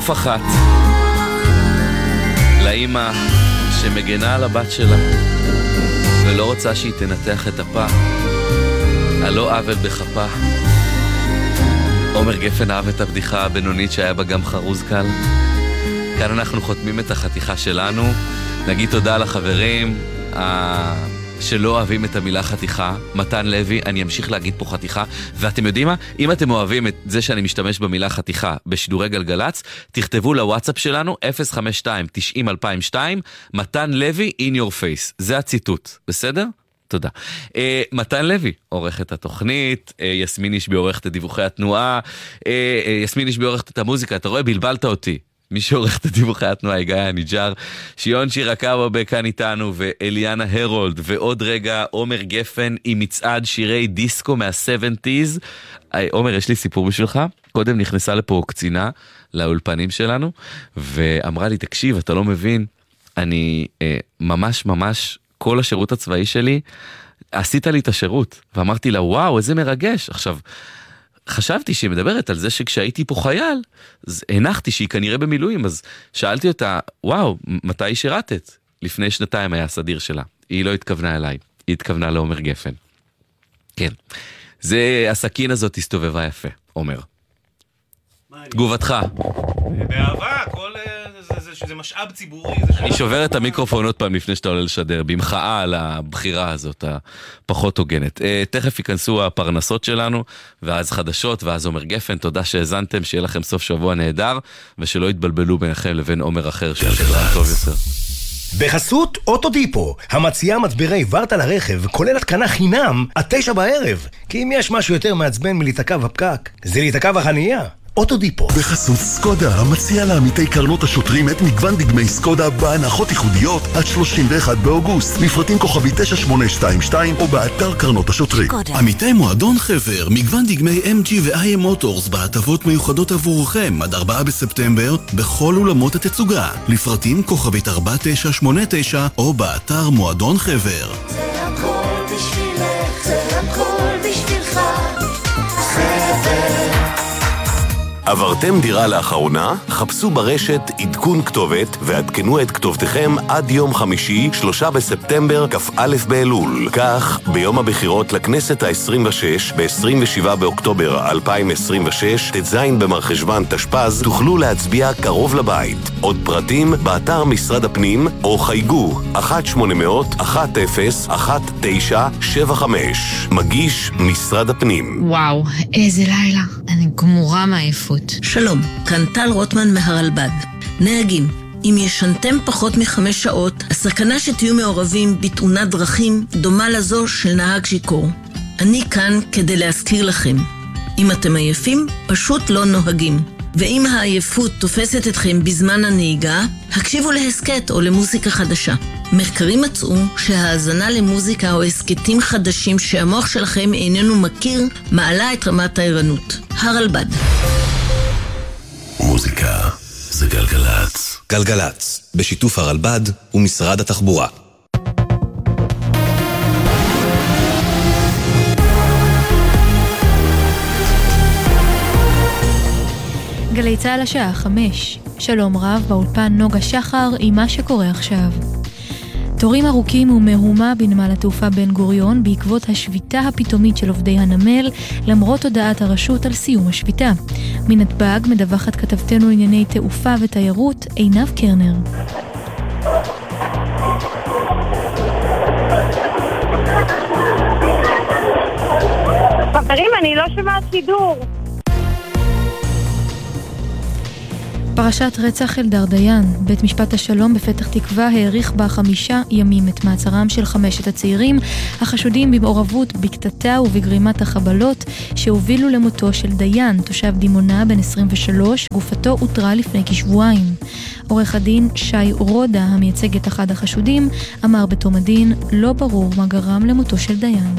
גוף אחת. לאמא שמגנה על הבת שלה ולא רוצה שהיא תנתח את הפה, הלא עוול בחפה. עומר גפן אהב את הבדיחה הבינונית שהיה בה גם חרוז קל. כאן אנחנו חותמים את החתיכה שלנו. נגיד תודה לחברים שלא אוהבים את המילה חתיכה. מתן לוי, אני אמשיך להגיד פה חתיכה. ואתם יודעים מה? אם אתם אוהבים את זה שאני משתמש במילה חתיכה בשידורי גלגלץ, תכתבו לוואטסאפ שלנו 052-90-2002 מתן לוי in your face. זה הציטוט, בסדר? תודה. מתן לוי עורך את התוכנית, יסמין אישבי עורכת את דיווחי התנועה, יסמין אישבי עורכת את המוזיקה. אתה רואה? בלבלת אותי. מי שעורך את דיווחי התנועה, גיא הניג'ר, שיון שירקאווה כאן איתנו, ואליאנה הרולד, ועוד רגע עומר גפן עם מצעד שירי דיסקו מה-70s. עומר, יש לי סיפור בשבילך. קודם נכנסה לפה קצינה לאולפנים שלנו, ואמרה לי, תקשיב, אתה לא מבין, אני ממש כל השירות הצבאי שלי, עשית לי את השירות, ואמרתי לה, וואו, איזה מרגש. עכשיו, חשבתי שהיא מדברת על זה שכשהייתי פה חייל, אז הנחתי שהיא כנראה במילואים, אז שאלתי אותה, וואו, מתי שירתת? לפני 2 היה הסדיר שלה. היא לא התכוונה אליי, היא התכוונה לעומר גפן. כן. זה, הסכין הזאת הסתובבה יפה, עומר. תגובתך. באהבה, זה משאב ציבורי. אני שובר את המיקרופון עוד פעם לפני שאתה עולה לשדר, במחאה על הבחירה הזאת, הפחות הוגנת. תכף ייכנסו הפרנסות שלנו, ואז חדשות, ואז עומר גפן. תודה שהזנתם, שיהיה לכם סוף שבוע נהדר, ושלא יתבלבלו ביניכם לבין עומר אחר שיהיה טוב יותר. בחסות אוטודיפו, המציעה מצברי ורטה לרכב, כולל התקנה חינם עד 9 בערב. כי אם יש משהו יותר מעצבן מלהיתקע בפקק, זה להיתקע בחנייה. אוטודיפו. בחסות סקודה, המציע לעמיתי קרנות השוטרים את מגוון דגמי סקודה בהנחות ייחודיות עד 31 באוגוסט. לפרטים כוכבי 9822 או באתר קרנות השוטרים. עמיתי מועדון חבר, מגוון דגמי MG ו-IM מוטורס בהטבות מיוחדות עבורכם עד 4 בספטמבר בכל אולמות התצוגה. לפרטים כוכבית 4989 או באתר מועדון חבר. זה הכל בשבילך, זה הכל בשבילך, חבר. עברתם דירה לאחרונה? חפשו ברשת עדכון כתובת ועדכנו את כתובתכם עד יום חמישי, 3 בספטמבר, כ"א באלול. כך, ביום הבחירות לכנסת ה-26, ב-27 באוקטובר 2026, ט"ז במרחשוון תשפ"ז, תוכלו להצביע קרוב לבית. עוד פרטים באתר משרד הפנים, או חייגו 1-800-10-1975. מגיש משרד הפנים. וואו, איזה לילה. אני גמורה מעייפות. שלום, כאן טל רוטמן מהרלב"ד. נהגים, אם ישנתם פחות מ5 שעות, הסכנה שתהיו מעורבים בתאונת דרכים דומה לזו של נהג שיכור. אני כאן כדי להזכיר לכם. אם אתם עייפים, פשוט לא נוהגים. ואם העייפות תופסת אתכם בזמן הנהיגה, הקשיבו להסקט או למוזיקה חדשה. מחקרים מצאו שההאזנה למוזיקה או הסקטים חדשים שהמוח שלכם איננו מכיר, מעלה את רמת הערנות. הרלב"ד. מוזיקה זה גלגלץ. גלגלץ, בשיתוף הרלב"ד ומשרד התחבורה. גלי צהל השעה 5. שלום רב, באולפן נוגה שחר עם מה שקורה עכשיו. תורים ארוכים ומהומה בנמל התעופה בן גוריון בעקבות השביתה הפתאומית של עובדי הנמל, למרות הודעת הרשות על סיום השביתה. מנתב"ג מדווחת כתבתנו ענייני תעופה ותיירות עינב קרנר. חברים, אני לא שומעת שידור. פרשת רצח אלדר דיין. בית משפט השלום בפתח תקווה העריך ב5 ימים את מעצרם של 5 הצעירים החשודים במעורבות בקטטה ובגרימת החבלות שהובילו למותו של דיין, תושב דימונה בן 23, גופתו הותרה לפני כשבועיים. עורך הדין שי רודה, המייצג את אחד החשודים, אמר בתום הדין, לא ברור מה גרם למותו של דיין.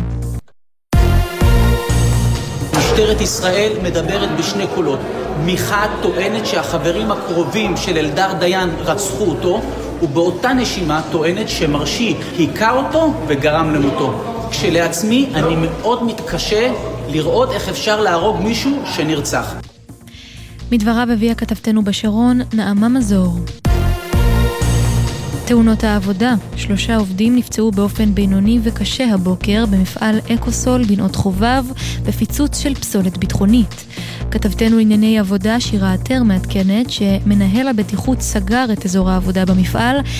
משטרת ישראל מדברת בשני קולות. מחד טוענת שהחברים הקרובים של אלדר דיין רצחו אותו, ובאותה נשימה טוענת שמרשי היכה אותו וגרם למותו. כשלעצמי אני מאוד מתקשה לראות איך אפשר להרוג מישהו שנרצח. מדבריו הביאה כתבתנו בשרון, נעמה מזור. תאונות העבודה, 3 עובדים נפצעו באופן בינוני וקשה הבוקר במפעל אקוסול בנאות חובב בפיצוץ של פסולת ביטחונית. כתבתנו ענייני עבודה שירה עטר מעדכנת שמנהל הבטיחות סגר את אזור העבודה במפעל